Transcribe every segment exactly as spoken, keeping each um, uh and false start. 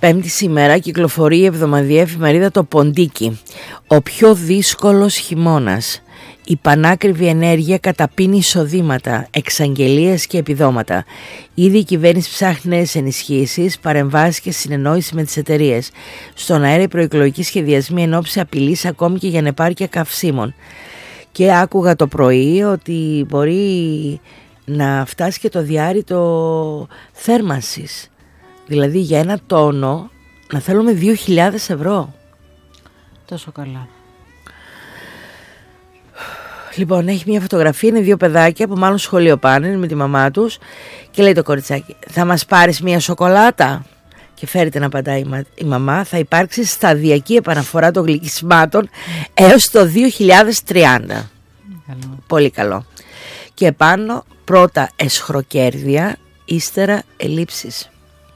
Πέμπτη σήμερα κυκλοφορεί η εβδομαδιαία εφημερίδα Το Ποντίκι. Ο πιο δύσκολος χειμώνας. Η πανάκριβη ενέργεια καταπίνει εισοδήματα, εξαγγελίες και επιδόματα. Ήδη η κυβέρνηση ψάχνει νέες ενισχύσεις, παρεμβάσεις και συνεννόηση με τις εταιρείες. Στον αέρα οι προεκλογικοί σχεδιασμοί εν ώψη απειλής ακόμη και για ανεπάρκεια καυσίμων. Και άκουγα το πρωί ότι μπορεί να φτάσει και το διάρρητο θέρμανσης. Δηλαδή για ένα τόνο να θέλουμε δύο χιλιάδες ευρώ. Τόσο καλά. Λοιπόν, έχει μια φωτογραφία, είναι δύο παιδάκια που μάλλον σχολείο πάνε, είναι με τη μαμά τους και λέει το κοριτσάκι, θα μας πάρεις μια σοκολάτα? Και φέρεται να απαντάει η, μα, η μαμά, θα υπάρξει σταδιακή επαναφορά των γλυκισμάτων έως το δύο χιλιάδες τριάντα. Καλό. Πολύ καλό. Και επάνω πρώτα εσχροκέρδεια, ύστερα ελλείψεις.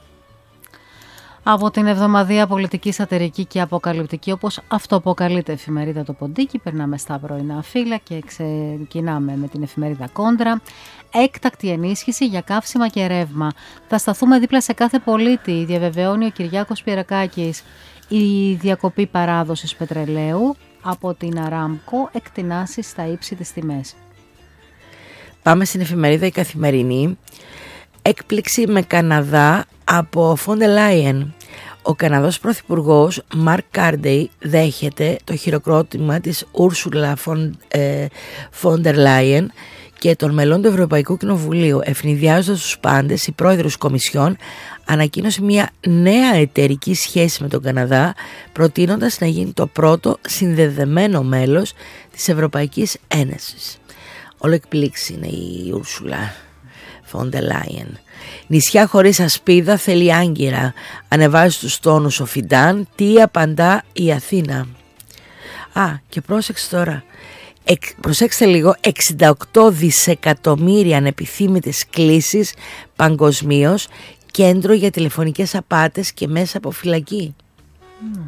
Από την εβδομαδία πολιτική, σατυρική και αποκαλυπτική, όπως αυτοαποκαλείται εφημερίδα Το Ποντίκι, περνάμε στα πρωινά φύλλα και ξεκινάμε με την εφημερίδα Κόντρα. Έκτακτη ενίσχυση για καύσιμα και ρεύμα. Θα σταθούμε δίπλα σε κάθε πολίτη, διαβεβαιώνει ο Κυριάκος Πιερακάκης. Η διακοπή παράδοσης πετρελαίου από την Αράμκο εκτινάσει στα ύψη της τιμές. Πάμε στην εφημερίδα Η Καθημερινή. Έκπληξη με Καναδά από Φόντερ Λάιεν. Ο Καναδός Πρωθυπουργός Μαρκ Κάρνεϊ δέχεται το χειροκρότημα της Ούρσουλα Φόντερ Λάιεν και των μελών του Ευρωπαϊκού Κοινοβουλίου. Ευνηδιάζοντας τους πάντες, η πρόεδρος Κομισιόν ανακοίνωσε μια νέα εταιρική σχέση με τον Καναδά, προτείνοντας να γίνει το πρώτο συνδεδεμένο μέλος της Ευρωπαϊκής Ένωσης. Όλο εκπλήξη είναι η Ούρσουλα Φόντερ Λάιεν. Νησιά χωρίς ασπίδα θέλει άγκυρα. Ανεβάζει τους τόνους ο Φιντάν. Τι απαντά η Αθήνα? Α, και πρόσεξε τώρα. Εξ, προσέξτε λίγο. εξήντα οκτώ δισεκατομμύρια ανεπιθύμητες κλήσεις παγκοσμίως. Κέντρο για τηλεφωνικές απάτες και μέσα από φυλακή. Mm.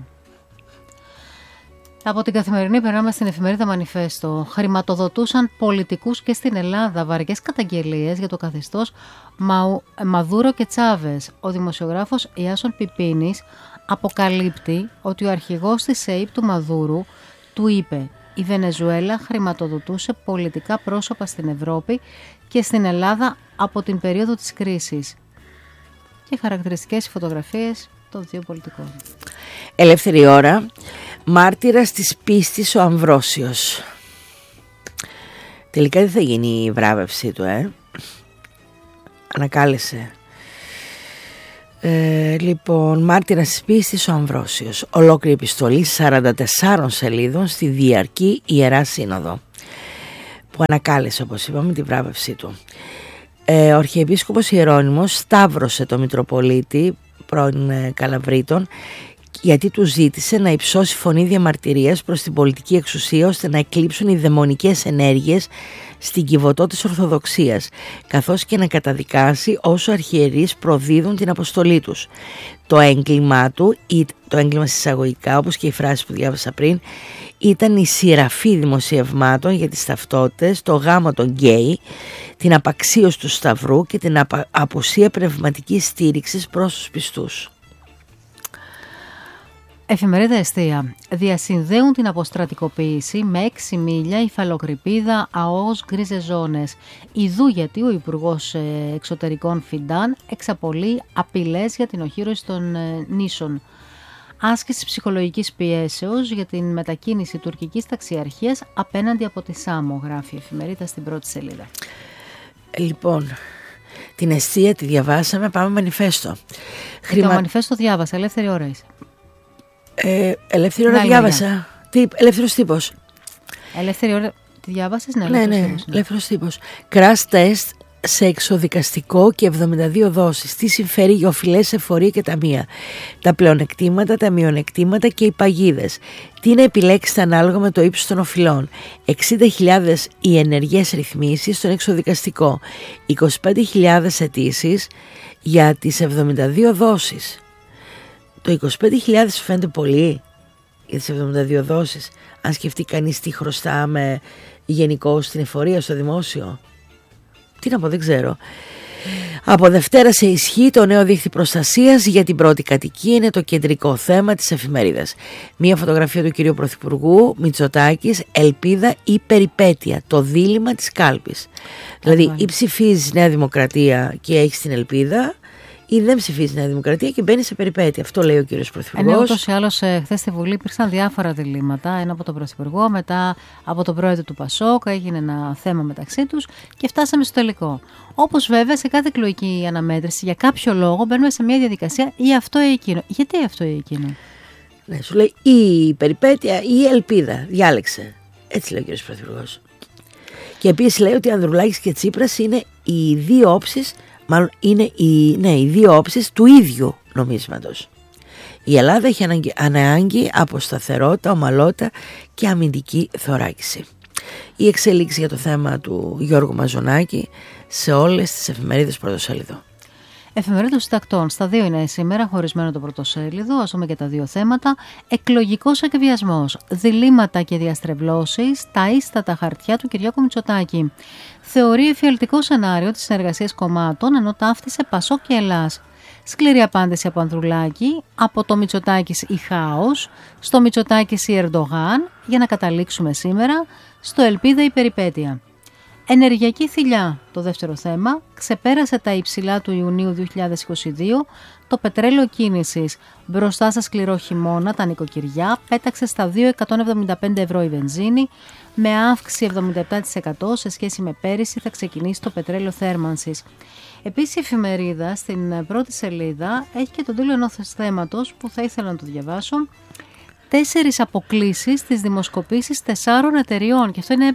Από την Καθημερινή περνάμε στην εφημερίδα Μανιφέστο. Χρηματοδοτούσαν πολιτικούς και στην Ελλάδα βαριές καταγγελίες για το καθεστώς Μα... Μαδούρο και Τσάβες. Ο δημοσιογράφος Ιάσον Πιπίνης αποκαλύπτει ότι ο αρχηγός της ΕΥΠ του Μαδούρου του είπε η Βενεζουέλα χρηματοδοτούσε πολιτικά πρόσωπα στην Ευρώπη και στην Ελλάδα από την περίοδο της κρίσης. Και χαρακτηριστικές φωτογραφίες των δύο πολιτικών. Ελεύθερη ώρα. Μάρτυρας της πίστης ο Αμβρόσιος. Τελικά δεν θα γίνει η βράβευσή του, ε. Ανακάλεσε. Ε, λοιπόν, μάρτυρας της πίστης ο Αμβρόσιος. Ολόκληρη επιστολή σαράντα τεσσάρων σελίδων στη Διαρκή Ιερά Σύνοδο, που ανακάλεσε, όπως είπαμε, τη βράβευσή του. Ε, ο Αρχιεπίσκοπος Ιερώνυμος σταύρωσε το Μητροπολίτη πρώην ε, Καλαβρίτων, γιατί του ζήτησε να υψώσει φωνή διαμαρτυρίας προς την πολιτική εξουσία ώστε να εκλείψουν οι δαιμονικές ενέργειες στην κυβωτό της Ορθοδοξίας, καθώς και να καταδικάσει όσο αρχιερείς προδίδουν την αποστολή τους. Το έγκλημά του, το έγκλημα συσσαγωγικά, όπως και η φράση που διάβασα πριν, ήταν η σειραφή δημοσιευμάτων για τις ταυτότητες, το γάμο των γκέι, την απαξίωση του Σταυρού και την απα... απουσία πνευματικής στήριξης προς τους πιστούς. Εφημερίδα Εστία. Διασυνδέουν την αποστρατικοποίηση με έξι μίλια υφαλοκρηπίδα ΑΟΣ γκρίζες ζώνες. Ιδού γιατί ο Υπουργός Εξωτερικών Φιντάν εξαπολύει απειλές για την οχύρωση των νήσων. Άσκηση ψυχολογικής πιέσεως για την μετακίνηση τουρκικής ταξιαρχίας απέναντι από τη Σάμο, γράφει η εφημερίδα στην πρώτη σελίδα. Λοιπόν, την Εστία τη διαβάσαμε, πάμε Μανιφέστο. Χρημα... Το Μανιφέστο διάβασα, ελεύθερη ώρα είσαι. Ε, ελεύθερη ώρα διάβασα. Τι, ελεύθερος τύπος. Ελεύθερη ώρα τη διάβασες, ναι. Ναι, ναι, ναι, ελεύθερος τύπος. Crash test σε εξοδικαστικό και εβδομήντα δύο δόσεις. Τι συμφέρει για οφειλές, εφορία και ταμεία. Τα πλεονεκτήματα, τα μειονεκτήματα και οι παγίδες. Τι να επιλέξετε ανάλογα με το ύψος των οφειλών. εξήντα χιλιάδες οι ενεργές ρυθμίσεις στον εξοδικαστικό. είκοσι πέντε χιλιάδες αιτήσεις για τις εβδομήντα δύο δόσεις. Το είκοσι πέντε χιλιάδες σου φαίνεται πολύ για τις εβδομήντα δύο δόσεις, αν σκεφτεί κανείς τι χρωστάμε γενικώς στην εφορία, στο δημόσιο. Τι να πω, δεν ξέρω. Από Δευτέρα σε ισχύ το νέο δίχτυ προστασίας για την πρώτη κατοικία είναι το κεντρικό θέμα της εφημερίδας. Μία φωτογραφία του κυρίου Πρωθυπουργού Μητσοτάκης, ελπίδα ή περιπέτεια, το δίλημμα της κάλπης. Δηλαδή ή ψηφίζεις Νέα Δημοκρατία και έχεις την ελπίδα, ή δεν ψηφίζει Νέα Δημοκρατία και μπαίνει σε περιπέτεια. Αυτό λέει ο κύριος Πρωθυπουργός. Ναι, ούτως ή άλλως, χθες στη Βουλή υπήρξαν διάφορα διλήμματα. Ένα από τον Πρωθυπουργό, μετά από τον πρόεδρο του Πασόκ. Έγινε ένα θέμα μεταξύ τους και φτάσαμε στο τελικό. Όπως βέβαια σε κάθε εκλογική αναμέτρηση, για κάποιο λόγο μπαίνουμε σε μια διαδικασία ή αυτό ή εκείνο. Γιατί αυτό ή εκείνο? Ναι, σου λέει ή περιπέτεια ή ελπίδα. Διάλεξε. Έτσι λέει ο κύριος Πρωθυπουργός. Και επίσης λέει ότι Ανδρουλάκης και Τσίπρας είναι οι δύο όψεις. Μάλλον είναι οι, ναι, οι δύο όψεις του ίδιου νομίσματος. Η Ελλάδα έχει ανάγκη, ανάγκη από σταθερότητα, ομαλότητα και αμυντική θωράκιση. Η εξέλιξη για το θέμα του Γιώργου Μαζονάκη σε όλες τις εφημερίδες πρωτοσέλιδο. Εφημερίδα των Συντακτών. Στα δύο είναι σήμερα, χωρισμένο το πρωτοσέλιδο. Ας δούμε και τα δύο θέματα. Εκλογικός εκβιασμός. Διλήμματα και διαστρεβλώσεις. Τα ίστατα χαρτιά του Κυριάκου Μητσοτάκη. Θεωρεί εφιαλτικό σενάριο της συνεργασίας κομμάτων, ενώ ταύτισε Πασόκ και Ελλάς. Σκληρή απάντηση από Ανδρουλάκη. Από το Μητσοτάκης η χάος. Στο Μητσοτάκης η Ερντογάν. Για να καταλήξουμε σήμερα στο ελπίδα η περιπέτεια. Ενεργειακή θηλιά, το δεύτερο θέμα, ξεπέρασε τα υψηλά του Ιουνίου δύο χιλιάδες είκοσι δύο. Το πετρέλαιο κίνησης μπροστά στα σκληρό χειμώνα, τα νοικοκυριά, πέταξε στα δύο χιλιάδες εκατόν εβδομήντα πέντε ευρώ η βενζίνη, με αύξηση εβδομήντα επτά τοις εκατό σε σχέση με πέρυσι θα ξεκινήσει το πετρέλαιο θέρμανσης. Επίσης η εφημερίδα στην πρώτη σελίδα έχει και τον τίτλο ενός θέματος που θα ήθελα να το διαβάσω. Τέσσερις αποκλίσεις στις δημοσκοπήσεις τεσσάρων εταιριών, και αυτό είναι...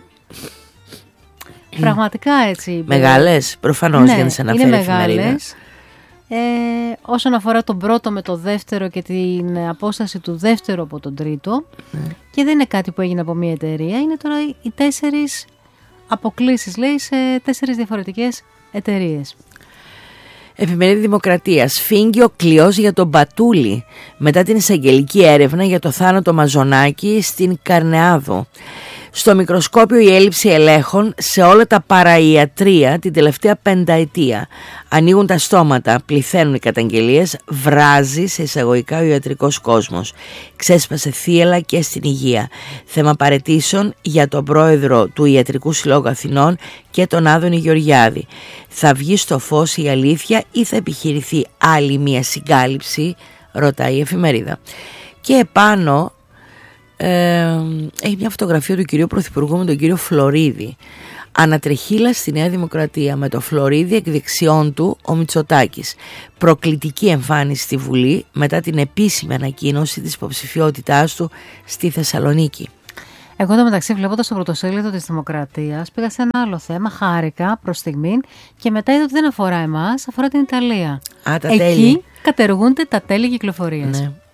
Πραγματικά έτσι. Μεγάλες, προφανώς, ναι, για να σε αναφέρει είναι η εφημερίδα. Μεγάλες. Ε, όσον αφορά τον πρώτο με το δεύτερο και την απόσταση του δεύτερου από τον τρίτο, ναι. Και δεν είναι κάτι που έγινε από μία εταιρεία, είναι τώρα οι τέσσερις αποκλίσεις, λέει, σε τέσσερις διαφορετικές εταιρείες. Εφημερίδα Δημοκρατία. Σφίγγει ο κλειός για τον Μπατούλη μετά την εισαγγελική έρευνα για το θάνατο Μαζονάκη στην Καρνεάδο. Στο μικροσκόπιο η έλλειψη ελέγχων σε όλα τα παραϊατρία την τελευταία πενταετία. Ανοίγουν τα στόματα, πληθαίνουν οι καταγγελίες, βράζει σε εισαγωγικά ο ιατρικός κόσμος. Ξέσπασε θύελλα και στην υγεία. Θέμα παραιτήσεων για τον πρόεδρο του Ιατρικού Συλλόγου Αθηνών και τον Άδωνη Γεωργιάδη. Θα βγει στο φως η αλήθεια ή θα επιχειρηθεί άλλη μια συγκάλυψη, ρωτάει η εφημερίδα. Και επάνω Ε, έχει μια φωτογραφία του κυρίου Πρωθυπουργού με τον κύριο Φλωρίδη. Ανατρεχίλα στη Νέα Δημοκρατία με το Φλωρίδη εκ δεξιών του ο Μητσοτάκης. Προκλητική εμφάνιση στη Βουλή μετά την επίσημη ανακοίνωση της υποψηφιότητάς του στη Θεσσαλονίκη. Εγώ εδώ μεταξύ, βλέποντας το πρωτοσέλιδο της Δημοκρατίας, πήγα σε ένα άλλο θέμα, χάρηκα προς στιγμήν και μετά είδα ότι δεν αφορά εμάς, αφορά την Ιταλία. Α, τα Εκεί τέλη. κατεργούνται τα τέλη κυκλοφορίας. Ναι.